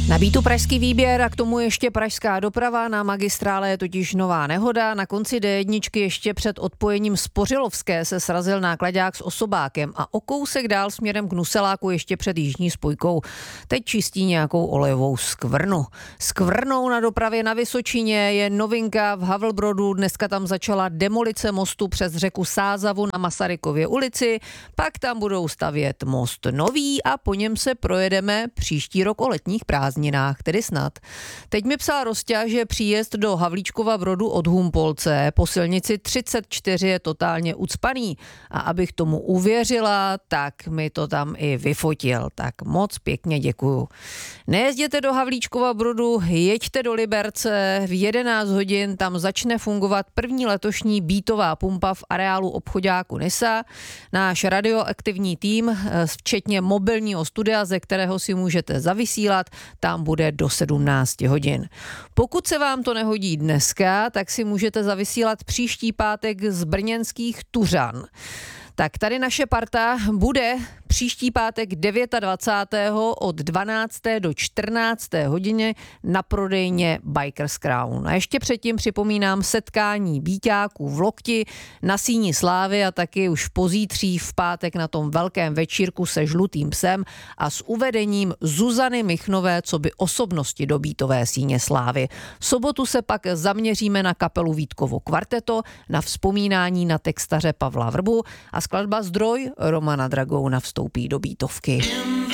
Na Beatu pražský výběr a k tomu ještě pražská doprava. Na magistrále je totiž nová nehoda. Na konci D1 ještě před odpojením z Pořilovské se srazil náklaďák s osobákem a o kousek dál směrem k Nuseláku ještě před jižní spojkou teď čistí nějakou olejovou skvrnu. Skvrnou na dopravě na Vysočině je novinka v Havlbrodu. Dneska tam začala demolice mostu přes řeku Sázavu na Masarykově ulici. Pak tam budou stavět most nový a po něm se projedeme příští rok o letních prázdninách, tedy snad. Teď mi psal Rosťa, že příjezd do Havlíčkova Brodu od Humpolce po silnici 34 je totálně ucpaný. A abych tomu uvěřila, tak mi to tam i vyfotil. Tak moc pěkně děkuju. Nejezděte do Havlíčkova Brodu, jeďte do Liberce. V 11 hodin tam začne fungovat první letošní beatová pumpa v areálu obchoďáku Nisa. Náš radioaktivní tým, včetně mobilního studia, ze kterého si můžete zavysílat, tam bude do 17 hodin. Pokud se vám to nehodí dneska, tak si můžete zavysílat příští pátek z brněnských Tuřan. Tak tady naše parta bude příští pátek 29. od 12. do 14. hodiny na prodejně Bikers Crown. A ještě předtím připomínám setkání bíťáků v Lokti na Síni slávy a taky už pozítří v pátek na tom velkém večírku se Žlutým psem a s uvedením Zuzany Michnové coby osobnosti do Bítové Síně slávy. V sobotu se pak zaměříme na kapelu Vítkovo kvarteto, na vzpomínání na textaře Pavla Vrbu a skladba Zdroj Romana Dragouna vstoupí do Bítovky.